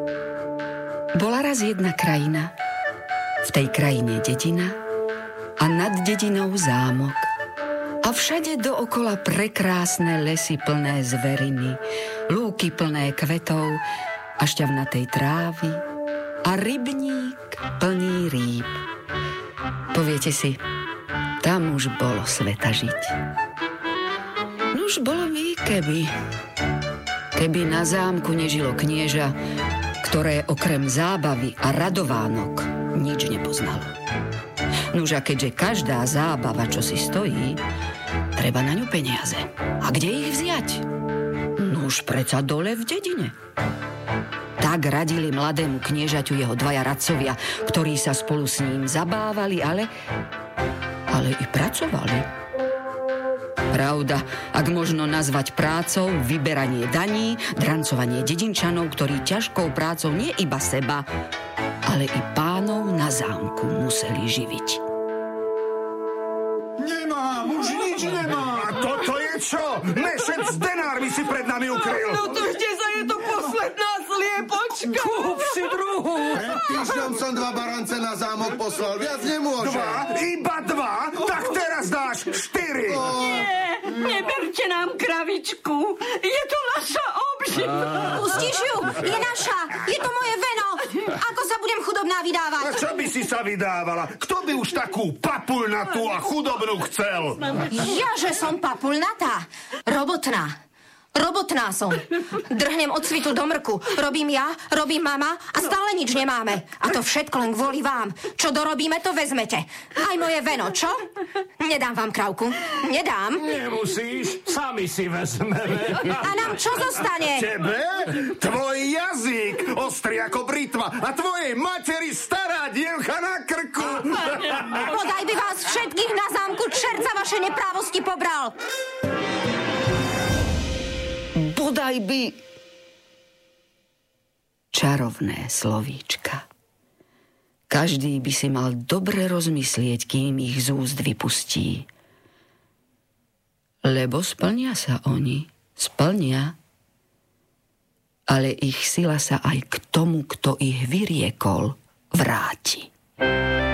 Bola raz jedna krajina, v tej krajine dedina a nad dedinou zámok. A všade dookola prekrásne lesy plné zveriny, lúky plné kvetov a šťavnatej trávy a rybník plný rýb. Poviete si, tam už bolo sveta žiť. Nuž bolo by, keby na zámku nežilo knieža, ktoré okrem zábavy a radovánok nič nepoznalo. Nuž a keďže každá zábava, čo si stojí, treba na ňu peniaze. A kde ich vziať? Nuž predsa dole v dedine. Tak radili mladému kniežaťu jeho dvaja radcovia, ktorí sa spolu s ním zabávali, ale i pracovali. Pravda, ak možno nazvať prácou vyberanie daní, drancovanie dedinčanov, ktorí ťažkou prácou nie iba seba, ale i pánov na zámku museli živiť. Nemám, už nič nemám. A toto je čo? Mešec s denármi si pred nami ukryl. No držte sa, je to posledná sliepočka. Kúp si druhú. Pred týždňom som 2 barance na zámok poslal, viac nemôžem. 2? Iba 2? Tak teraz dáš 4. Nie, neberte nám kravičku. Je to naša obživa. Pustíš ju? Je naša. Je to moje veno. Ako sa budem chudobná vydávať? A čo by si sa vydávala? Kto by už takú papulnatú a chudobnú chcel? Ja, že som papulnatá. Robotná som. Drhnem od svitu do mrku. Robím ja, robím mama a stále nič nemáme. A to všetko len kvôli vám. Čo dorobíme, to vezmete. Aj moje veno, čo? Nedám vám krávku. Nedám. Nemusíš, sami si vezmeme. A nám čo zostane? Tebe? Tvoj jazyk, ostrý ako britva a tvojej materi stará dievka na krku. Podaj by vás všetkých na zámku čert za vaše neprávosti pobral. Bodaj by... Čarovné slovíčka. Každý by si mal dobre rozmyslieť, kým ich z úst vypustí. Lebo splnia sa oni, splnia, ale ich sila sa aj k tomu, kto ich vyriekol, vráti.